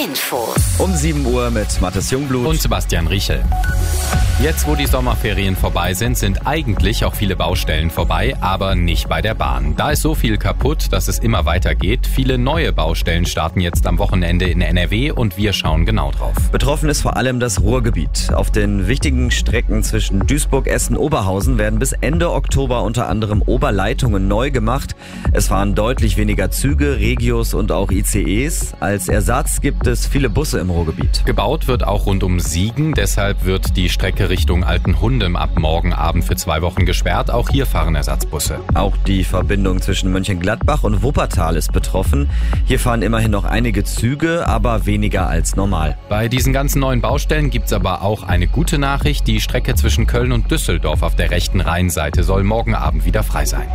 Infos. Um 7 Uhr mit Mathis Jungblut und Sebastian Riechel. Jetzt, wo die Sommerferien vorbei sind eigentlich auch viele Baustellen vorbei, aber nicht bei der Bahn. Da ist so viel kaputt, dass es immer weitergeht. Viele neue Baustellen starten jetzt am Wochenende in NRW und wir schauen genau drauf. Betroffen ist vor allem das Ruhrgebiet. Auf den wichtigen Strecken zwischen Duisburg, Essen, Oberhausen werden bis Ende Oktober unter anderem Oberleitungen neu gemacht. Es fahren deutlich weniger Züge, Regios und auch ICEs. Als Ersatz gibt es viele Busse im Ruhrgebiet. Gebaut wird auch rund um Siegen, deshalb wird die Strecke Richtung Altenhundem ab morgen Abend für 2 Wochen gesperrt. Auch hier fahren Ersatzbusse. Auch die Verbindung zwischen Mönchengladbach und Wuppertal ist betroffen. Hier fahren immerhin noch einige Züge, aber weniger als normal. Bei diesen ganzen neuen Baustellen gibt's aber auch eine gute Nachricht. Die Strecke zwischen Köln und Düsseldorf auf der rechten Rheinseite soll morgen Abend wieder frei sein.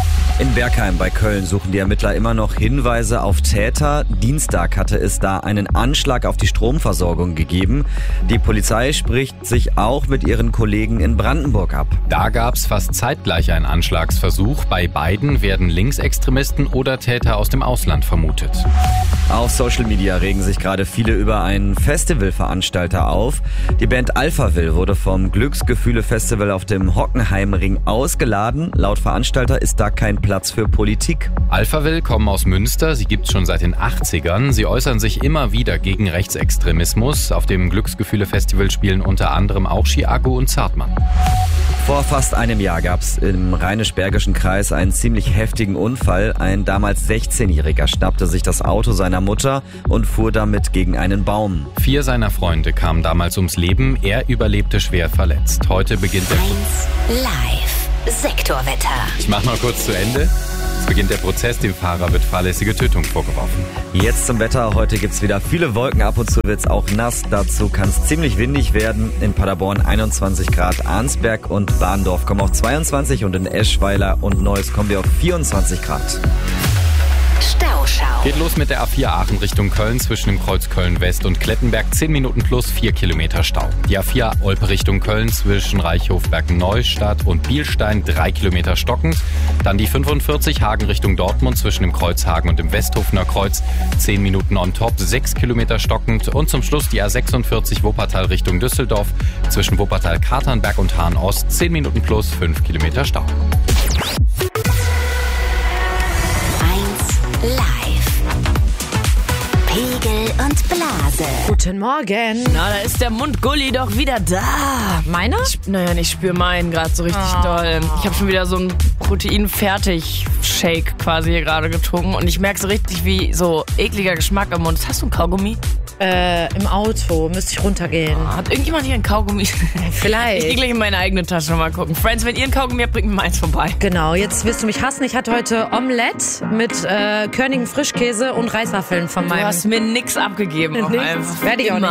In Bergheim bei Köln suchen die Ermittler immer noch Hinweise auf Täter. Dienstag hatte es da einen Anschlag auf die Stromversorgung gegeben. Die Polizei spricht sich auch mit ihren Kollegen in Brandenburg ab. Da gab's fast zeitgleich einen Anschlagsversuch. Bei beiden werden Linksextremisten oder Täter aus dem Ausland vermutet. Auf Social Media regen sich gerade viele über einen Festivalveranstalter auf. Die Band Alphaville wurde vom Glücksgefühle-Festival auf dem Hockenheimring ausgeladen. Laut Veranstalter ist da kein Platz für Politik. Alphaville kommen aus Münster. Sie gibt's schon seit den 80ern. Sie äußern sich immer wieder gegen Rechtsextremismus. Auf dem Glücksgefühle-Festival spielen unter anderem auch Chiago und Zartmann. Vor fast einem Jahr gab's im Rheinisch-Bergischen Kreis einen ziemlich heftigen Unfall. Ein damals 16-Jähriger schnappte sich das Auto seiner Mutter und fuhr damit gegen einen Baum. 4 seiner Freunde kamen damals ums Leben. Er überlebte schwer verletzt. Heute beginnt der 1 Live Sektorwetter. Ich mach mal kurz zu Ende. Es beginnt der Prozess, dem Fahrer wird fahrlässige Tötung vorgeworfen. Jetzt zum Wetter. Heute gibt's wieder viele Wolken, ab und zu wird's auch nass. Dazu kann's ziemlich windig werden. In Paderborn 21 Grad, Arnsberg und Bahndorf kommen auf 22 und in Eschweiler und Neuss kommen wir auf 24 Grad. Stauschau. Geht los mit der A4 Aachen Richtung Köln zwischen dem Kreuz Köln-West und Klettenberg. 10 Minuten plus 4 Kilometer Stau. Die A4 Olpe Richtung Köln zwischen Reichhofberg-Neustadt und Bielstein 3 Kilometer stockend. Dann die 45 Hagen Richtung Dortmund zwischen dem Kreuz Hagen und dem Westhofener Kreuz. 10 Minuten on top, 6 Kilometer stockend. Und zum Schluss die A46 Wuppertal Richtung Düsseldorf zwischen Wuppertal-Katernberg und Hahn-Ost. 10 Minuten plus 5 Kilometer Stau. Live. Pegel und Blase. Guten Morgen. Na, da ist der Mundgulli doch wieder da. Meiner? Ich spüre meinen gerade so richtig doll. Ich habe schon wieder so einen Protein-Fertig-Shake quasi hier gerade getrunken und ich merke so richtig, wie so ekliger Geschmack im Mund. Hast du einen Kaugummi? Im Auto. Müsste ich runtergehen. Hat irgendjemand hier einen Kaugummi? Vielleicht. Ich gehe gleich in meine eigene Tasche mal gucken. Friends, wenn ihr einen Kaugummi habt, bringt mir meins vorbei. Genau, jetzt wirst du mich hassen. Ich hatte heute Omelette mit körnigem Frischkäse und Reiswaffeln von meinem... Du hast mir nix abgegeben. Nix. Werde ich auch nicht.